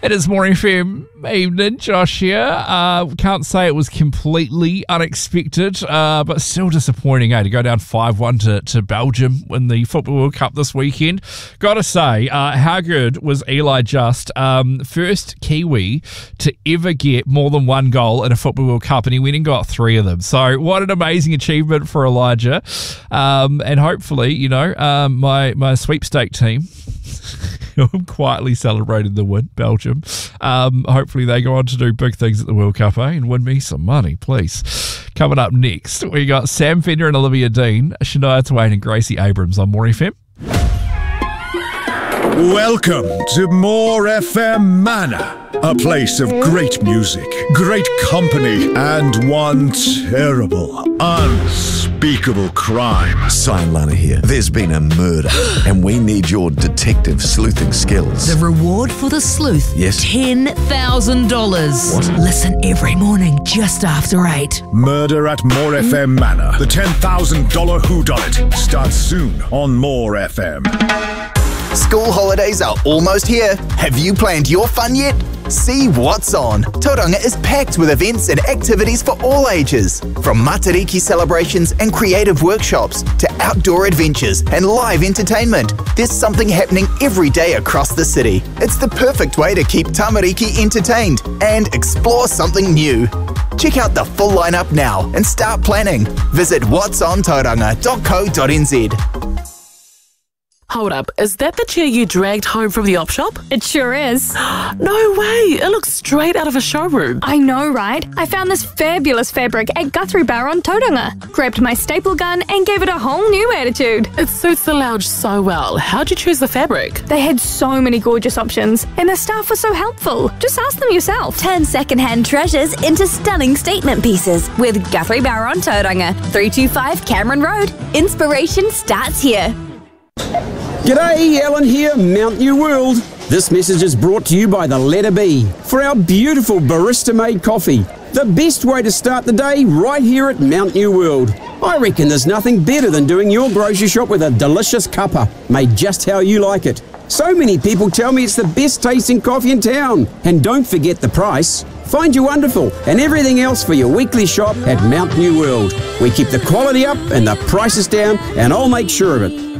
It is More FM evening, Josh here. Can't say it was completely unexpected, but still disappointing, to go down 5-1 to Belgium in the Football World Cup this weekend. Got to say, how good was Eli Just? First Kiwi to ever get more than one goal in a Football World Cup, and he went and got 3 of them. So what an amazing achievement for Elijah. And hopefully, my sweepstake team quietly celebrated the win, Belgium. Hopefully they go on to do big things at the World Cup, and win me some money, please. Coming up next, we got Sam Fender and Olivia Dean, Shania Twain and Gracie Abrams on More FM. Welcome to More FM Manor, a place of great music, great company, and one terrible, unspeakable crime. Cyan Lana here. There's been a murder, and we need your detective sleuthing skills. The reward for the sleuth? Yes. $10,000. What? Listen every morning just after 8. Murder at More FM Manor. The $10,000 whodunit starts soon on More FM. School holidays are almost here. Have you planned your fun yet? See what's on. Tauranga is packed with events and activities for all ages. From Matariki celebrations and creative workshops to outdoor adventures and live entertainment. There's something happening every day across the city. It's the perfect way to keep Tamariki entertained and explore something new. Check out the full lineup now and start planning. Visit whatsontauranga.co.nz. Hold up, is that the chair you dragged home from the op shop? It sure is. No way, it looks straight out of a showroom. I know, right? I found this fabulous fabric at Guthrie Bar on Tauranga. Grabbed my staple gun and gave it a whole new attitude. It suits the lounge so well. How'd you choose the fabric? They had so many gorgeous options and the staff was so helpful. Just ask them yourself. Turn second-hand treasures into stunning statement pieces with Guthrie Bar on Tauranga, 325 Cameron Road. Inspiration starts here. G'day, Alan here, Mount New World. This message is brought to you by the letter B for our beautiful barista-made coffee. The best way to start the day right here at Mount New World. I reckon there's nothing better than doing your grocery shop with a delicious cuppa, made just how you like it. So many people tell me it's the best tasting coffee in town. And don't forget the price. Find your wonderful and everything else for your weekly shop at Mount New World. We keep the quality up and the prices down, and I'll make sure of it.